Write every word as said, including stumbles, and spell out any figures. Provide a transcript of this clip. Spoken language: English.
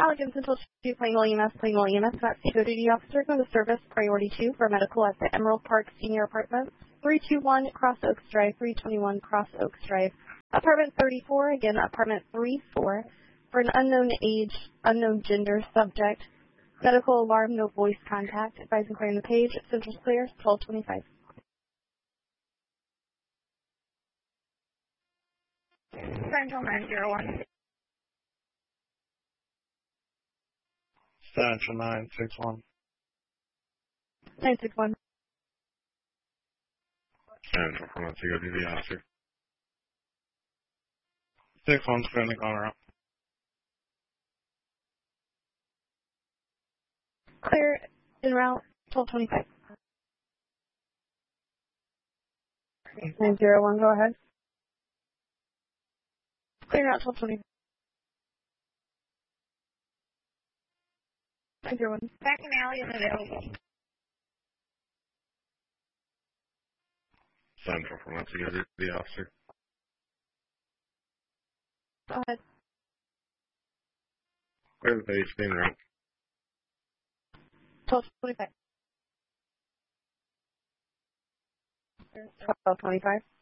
Allegan Central two, Plainville E M S, Plainville E M S, that's the duty officer going to service priority two for medical at the Emerald Park Senior Apartments, three two one Cross Oaks Drive, three twenty-one Cross Oaks Drive. Apartment thirty-four, again, apartment thirty-four, for an unknown age, unknown gender subject. Medical alarm, no voice contact. Advising clearing the page. Central's clear, twelve twenty-five. Central nine zero one. Central nine six one. nine six one. Central from the C O D D officer. six one's clearing the corner up. Clear, en route, twelve twenty-five. nine zero one, go ahead. Clear out twelve twenty-five. nine zero one. Back in alley is available. Central from the C O D D officer. Go ahead. Clear the page, stay in route. twelve twenty-five. twelve twenty-five.